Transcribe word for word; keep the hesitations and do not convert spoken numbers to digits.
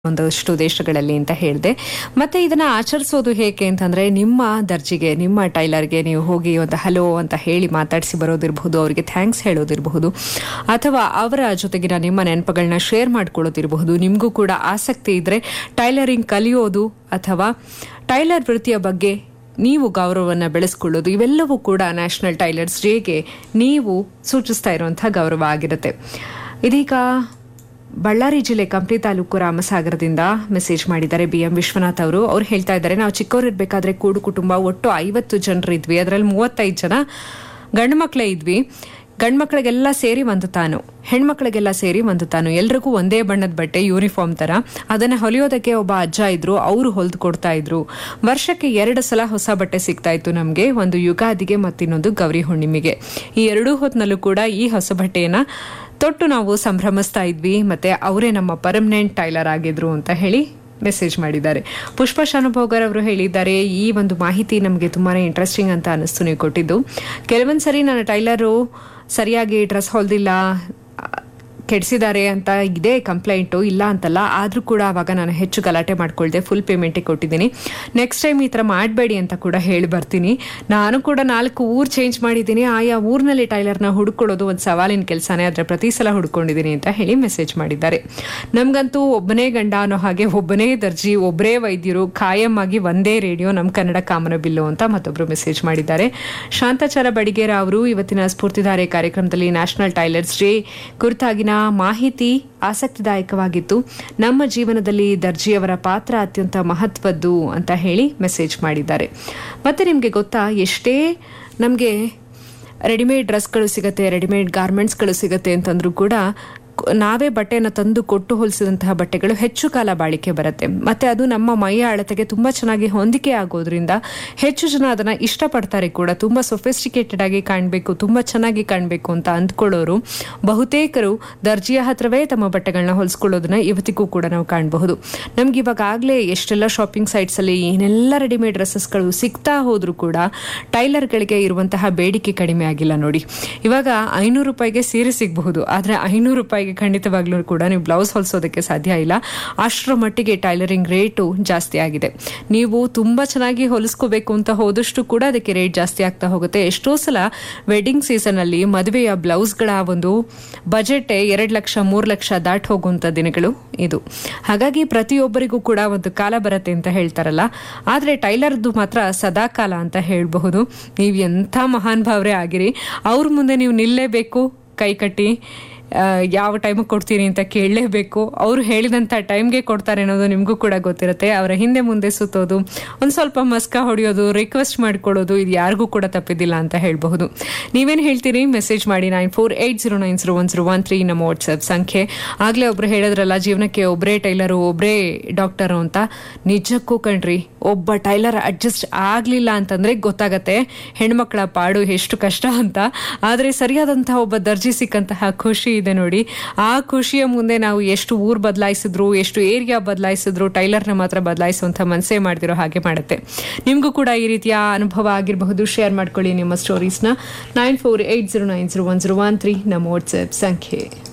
ಒಂದಷ್ಟು ದೇಶಗಳಲ್ಲಿ ಅಂತ ಹೇಳಿದೆ. ಮತ್ತೆ ಇದನ್ನ ಆಚರಿಸೋದು ಹೇಗೆ ಅಂತಂದ್ರೆ, ನಿಮ್ಮ ದರ್ಜಿಗೆ, ನಿಮ್ಮ ಟೈಲರ್ಗೆ ನೀವು ಹೋಗಿ ಒಂದು ಹಲೋ ಅಂತ ಹೇಳಿ ಮಾತಾಡಿಸಿ ಬರೋದಿರಬಹುದು, ಅವರಿಗೆ ಥ್ಯಾಂಕ್ಸ್ ಹೇಳೋದಿರಬಹುದು, ಅಥವಾ ಅವರ ಜೊತೆಗಿನ ನಿಮ್ಮ ನೆನಪುಗಳನ್ನ ಶೇರ್ ಮಾಡ್ಕೊಳ್ಳೋದಿರಬಹುದು. ನಿಮಗೂ ಕೂಡ ಆಸಕ್ತಿ ಇದ್ರೆ ಟೈಲರಿಂಗ್ ಕಲಿಯೋದು ಅಥವಾ ಟೈಲರ್ ವೃತ್ತಿಯ ಬಗ್ಗೆ ನೀವು ಗೌರವವನ್ನು ಬೆಳೆಸ್ಕೊಳ್ಳೋದು, ಇವೆಲ್ಲವೂ ಕೂಡ ನ್ಯಾಷನಲ್ ಟೈಲರ್ಸ್ ಡೇಗೆ ನೀವು ಸೂಚಿಸ್ತಾ ಇರುವಂತಹ ಗೌರವ ಆಗಿರುತ್ತೆ. ಇದೀಗ ಬಳ್ಳಾರಿ ಜಿಲ್ಲೆ ಕಂಪ್ಲಿ ತಾಲೂಕು ರಾಮಸಾಗರದಿಂದ ಮೆಸೇಜ್ ಮಾಡಿದ್ದಾರೆ ಬಿ ಎಂ ವಿಶ್ವನಾಥ್ ಅವರು. ಅವ್ರು ಹೇಳ್ತಾ ಇದ್ದಾರೆ, ನಾವು ಚಿಕ್ಕವರಿರ್ಬೇಕಾದ್ರೆ ಕೂಡು ಕುಟುಂಬ ಒಟ್ಟು ಐವತ್ತು ಜನರು ಇದ್ವಿ. ಅದರಲ್ಲಿ ಮೂವತ್ತೈದು ಜನ ಗಂಡು ಮಕ್ಕಳೇ ಇದ್ವಿ. ಗಂಡು ಮಕ್ಕಳಿಗೆಲ್ಲ ಸೇರಿ ಒಂದು ತಾನು, ಹೆಣ್ಮಕ್ಳಿಗೆಲ್ಲ ಸೇರಿ ಒಂದು ತಾನು, ಎಲ್ರಿಗೂ ಒಂದೇ ಬಣ್ಣದ ಬಟ್ಟೆ, ಯೂನಿಫಾರ್ಮ್ ತರ. ಅದನ್ನ ಹೊಲಿಯೋದಕ್ಕೆ ಒಬ್ಬ ಅಜ್ಜ ಇದ್ರು, ಅವರು ಹೊಲಿದು ಕೊಡ್ತಾ ಇದ್ರು. ವರ್ಷಕ್ಕೆ ಎರಡು ಸಲ ಹೊಸ ಬಟ್ಟೆ ಸಿಗ್ತಾ ಇತ್ತು ನಮ್ಗೆ, ಒಂದು ಯುಗಾದಿಗೆ ಮತ್ತಿನ್ನೊಂದು ಗೌರಿ ಹುಣ್ಣಿಮೆಗೆ. ಈ ಎರಡೂ ಹೊತ್ತಿನಲ್ಲೂ ಕೂಡ ಈ ಹೊಸ ಬಟ್ಟೆಯನ್ನ ತೊಟ್ಟು ನಾವು ಸಂಭ್ರಮಿಸ್ತಾ ಇದ್ವಿ. ಮತ್ತೆ ಅವರೇ ನಮ್ಮ ಪರ್ಮನೆಂಟ್ ಟೈಲರ್ ಆಗಿದ್ರು ಅಂತ ಹೇಳಿ ಮೆಸೇಜ್ ಮಾಡಿದ್ದಾರೆ. ಪುಷ್ಪ ಶಾನುಭೋಗರ್ ಅವರು ಹೇಳಿದ್ದಾರೆ, ಈ ಒಂದು ಮಾಹಿತಿ ನಮಗೆ ತುಂಬಾನೇ ಇಂಟ್ರೆಸ್ಟಿಂಗ್ ಅಂತ ಅನಿಸ್ತು ನೀವು ಕೊಟ್ಟಿದ್ದು. ಕೆಲವೊಂದ್ಸರಿ ನನ್ನ ಟೈಲರು ಸರಿಯಾಗಿ ಡ್ರೆಸ್ ಹೊಲ್ದಿಲ್ಲ, ಕೆಡಿಸಿದ್ದಾರೆ ಅಂತ ಇದೇ ಕಂಪ್ಲೇಂಟು, ಇಲ್ಲ ಅಂತಲ್ಲ. ಆದರೂ ಕೂಡ ಅವಾಗ ನಾನು ಹೆಚ್ಚು ಗಲಾಟೆ ಮಾಡ್ಕೊಳ್ದೆ, ಫುಲ್ ಪೇಮೆಂಟೇ ಕೊಟ್ಟಿದ್ದೀನಿ. ನೆಕ್ಸ್ಟ್ ಟೈಮ್ ಈ ಥರ ಮಾಡಬೇಡಿ ಅಂತ ಕೂಡ ಹೇಳಿ ಬರ್ತೀನಿ. ನಾನು ಕೂಡ ನಾಲ್ಕು ಊರು ಚೇಂಜ್ ಮಾಡಿದ್ದೀನಿ. ಆಯಾ ಊರಿನಲ್ಲಿ ಟೈಲರ್ನ ಹುಡುಕೊಳ್ಳೋದು ಒಂದು ಸವಾಲಿನ ಕೆಲಸನೇ, ಆದರೆ ಪ್ರತಿ ಸಲ ಹುಡ್ಕೊಂಡಿದ್ದೀನಿ ಅಂತ ಹೇಳಿ ಮೆಸೇಜ್ ಮಾಡಿದ್ದಾರೆ. ನಮಗಂತೂ ಒಬ್ಬನೇ ಗಂಡ ಅನ್ನೋ ಹಾಗೆ ಒಬ್ಬನೇ ದರ್ಜಿ, ಒಬ್ಬರೇ ವೈದ್ಯರು, ಖಾಯಂ ಆಗಿ ಒಂದೇ ರೇಡಿಯೋ, ನಮ್ಮ ಕನ್ನಡ ಕಾಮನಬಿಲ್ಲು ಅಂತ ಮತ್ತೊಬ್ಬರು ಮೆಸೇಜ್ ಮಾಡಿದ್ದಾರೆ. ಶಾಂತಾಚಾರ ಬಡಿಗೇರ ಅವರು ಇವತ್ತಿನ ಸ್ಫೂರ್ತಿಧಾರೆ ಕಾರ್ಯಕ್ರಮದಲ್ಲಿ ನ್ಯಾಷನಲ್ ಟೈಲರ್ಸ್ ಡೇ ಕುರಿತಾಗಿನ ಮಾಹಿತಿ ಆಸಕ್ತಿದಾಯಕವಾಗಿತ್ತು. ನಮ್ಮ ಜೀವನದಲ್ಲಿ ದರ್ಜಿಯವರ ಪಾತ್ರ ಅತ್ಯಂತ ಮಹತ್ವದ್ದು ಅಂತ ಹೇಳಿ ಮೆಸೇಜ್ ಮಾಡಿದ್ದಾರೆ. ಮತ್ತೆ ನಿಮಗೆ ಗೊತ್ತಾ, ಎಷ್ಟೇ ನಮಗೆ ರೆಡಿಮೇಡ್ ಡ್ರೆಸ್ಗಳು ಸಿಗುತ್ತೆ, ರೆಡಿಮೇಡ್ ಗಾರ್ಮೆಂಟ್ಸ್ಗಳು ಸಿಗುತ್ತೆ ಅಂತಂದ್ರೂ ಕೂಡ ನಾವೇ ಬಟ್ಟೆಯನ್ನು ತಂದು ಕೊಟ್ಟು ಹೊಲಿಸಿದಂತಹ ಬಟ್ಟೆಗಳು ಹೆಚ್ಚು ಕಾಲ ಬಾಳಿಕೆ ಬರುತ್ತೆ. ಮತ್ತೆ ಅದು ನಮ್ಮ ಮೈಯ ಅಳತೆಗೆ ತುಂಬಾ ಚೆನ್ನಾಗಿ ಹೊಂದಿಕೆ ಆಗೋದ್ರಿಂದ ಹೆಚ್ಚು ಜನ ಅದನ್ನ ಇಷ್ಟಪಡ್ತಾರೆ ಕೂಡ. ತುಂಬಾ ಸೊಫಿಸ್ಟಿಕೇಟೆಡ್ ಆಗಿ ಕಾಣಬೇಕು, ತುಂಬಾ ಚೆನ್ನಾಗಿ ಕಾಣಬೇಕು ಅಂತ ಅಂದ್ಕೊಳ್ಳೋರು ಬಹುತೇಕರು ದರ್ಜಿಯ ಹತ್ರವೇ ತಮ್ಮ ಬಟ್ಟೆಗಳನ್ನ ಹೊಲಿಸ್ಕೊಳ್ಳೋದನ್ನ ಇವತ್ತಿಗೂ ಕೂಡ ನಾವು ಕಾಣಬಹುದು. ನಮ್ಗೆ ಇವಾಗಲೇ ಎಷ್ಟೆಲ್ಲ ಶಾಪಿಂಗ್ ಸೈಟ್ಸ್ ಅಲ್ಲಿ ಏನೆಲ್ಲ ರೆಡಿಮೇಡ್ ಡ್ರೆಸ್ಸಸ್ಗಳು ಸಿಗ್ತಾ ಹೋದ್ರು ಕೂಡ ಟೈಲರ್ಗಳಿಗೆ ಇರುವಂತಹ ಬೇಡಿಕೆ ಕಡಿಮೆ ಆಗಿಲ್ಲ ನೋಡಿ. ಇವಾಗ ಐನೂರು ರೂಪಾಯಿಗೆ ಸೀರೆ ಸಿಗಬಹುದು, ಆದ್ರೆ ಐನೂರು ರೂಪಾಯಿಗೆ ಖಂಡಿತವಾಗ್ಲೂ ಕೂಡ ನೀವು ಬ್ಲೌಸ್ ಹೊಲಿಸೋದಕ್ಕೆ ಸಾಧ್ಯ ಇಲ್ಲ. ಅಷ್ಟರ ಮಟ್ಟಿಗೆ ಟೈಲರಿಂಗ್ ರೇಟು ಜಾಸ್ತಿ ಆಗಿದೆ. ನೀವು ತುಂಬಾ ಚೆನ್ನಾಗಿ ಹೊಲಿಸ್ಕೋಬೇಕು ಅಂತ ಹೋದಷ್ಟು ಕೂಡ ಅದಕ್ಕೆ ರೇಟ್ ಜಾಸ್ತಿ ಆಗ್ತಾ ಹೋಗುತ್ತೆ. ಎಷ್ಟೋ ಸಲ ವೆಡ್ಡಿಂಗ್ ಸೀಸನ್ ಅಲ್ಲಿ ಮದುವೆಯ ಬ್ಲೌಸ್ಗಳ ಒಂದು ಬಜೆಟ್ ಎರಡು ಲಕ್ಷ ಮೂರು ಲಕ್ಷ ದಾಟ್ ಹೋಗುವಂತ ದಿನಗಳು ಇದು. ಹಾಗಾಗಿ ಪ್ರತಿಯೊಬ್ಬರಿಗೂ ಕೂಡ ಒಂದು ಕಾಲ ಬರುತ್ತೆ ಅಂತ ಹೇಳ್ತಾರಲ್ಲ, ಆದ್ರೆ ಟೈಲರ್ದು ಮಾತ್ರ ಸದಾ ಕಾಲ ಅಂತ ಹೇಳಬಹುದು. ನೀವು ಎಂಥ ಮಹಾನ್ ಭಾವರೇ ಆಗಿರಿ, ಅವ್ರ ಮುಂದೆ ನೀವು ನಿಲ್ಲೇಬೇಕು, ಕೈ ಕಟ್ಟಿ ಯಾವ ಟೈಮಿಗೆ ಕೊಡ್ತೀನಿ ಅಂತ ಕೇಳಲೇಬೇಕು. ಅವರು ಹೇಳಿದಂಥ ಟೈಮ್ಗೆ ಕೊಡ್ತಾರೆ ಅನ್ನೋದು ನಿಮಗೂ ಕೂಡ ಗೊತ್ತಿರುತ್ತೆ. ಅವರ ಹಿಂದೆ ಮುಂದೆ ಸುತ್ತೋದು, ಒಂದು ಸ್ವಲ್ಪ ಮಸ್ಕ ಹೊಡೆಯೋದು, ರಿಕ್ವೆಸ್ಟ್ ಮಾಡ್ಕೊಳ್ಳೋದು, ಇದು ಯಾರಿಗೂ ಕೂಡ ತಪ್ಪಿದ್ದಿಲ್ಲ ಅಂತ ಹೇಳಬಹುದು. ನೀವೇನು ಹೇಳ್ತೀರಿ? ಮೆಸೇಜ್ ಮಾಡಿ nine four eight zero nine zero one zero one three ನಮ್ಮ ವಾಟ್ಸ್ಆಪ್ ಸಂಖ್ಯೆ. ಆಗಲೇ ಒಬ್ರು ಹೇಳಿದ್ರಲ್ಲ, ಜೀವನಕ್ಕೆ ಒಬ್ಬರೇ ಟೈಲರು ಒಬ್ಬರೇ ಡಾಕ್ಟರು ಅಂತ. ನಿಜಕ್ಕೂ ಕಣ್ರಿ, ಒಬ್ಬ ಟೈಲರ್ ಅಡ್ಜಸ್ಟ್ ಆಗಲಿಲ್ಲ ಅಂತಂದ್ರೆ ಗೊತ್ತಾಗತ್ತೆ ಹೆಣ್ಮಕ್ಳ ಪಾಡು ಎಷ್ಟು ಕಷ್ಟ ಅಂತ. ಆದರೆ ಸರಿಯಾದಂತಹ ಒಬ್ಬ ದರ್ಜಿ ಸಿಕ್ಕಂತಹ ಖುಷಿ ಇದೆ ನೋಡಿ, ಆ ಖುಷಿಯ ಮುಂದೆ ನಾವು ಎಷ್ಟು ಊರ್ ಬದಲಾಯಿಸಿದ್ರು, ಎಷ್ಟು ಏರಿಯಾ ಬದಲಾಯಿಸಿದ್ರು, ಟೈಲರ್ನ ಮಾತ್ರ ಬದಲಾಯಿಸುವಂತ ಮನಸ್ಸೇ ಮಾಡ್ತಿರೋ ಹಾಗೆ ಮಾಡುತ್ತೆ. ನಿಮ್ಗೂ ಕೂಡ ಈ ರೀತಿಯ ಅನುಭವ ಆಗಿರಬಹುದು. ಶೇರ್ ಮಾಡ್ಕೊಳ್ಳಿ ನಿಮ್ಮ ಸ್ಟೋರೀಸ್ನ. Nine four eight zero nine zero one zero one three ನಮ್ಮ ವಾಟ್ಸ್ಆಪ್ ಸಂಖ್ಯೆ.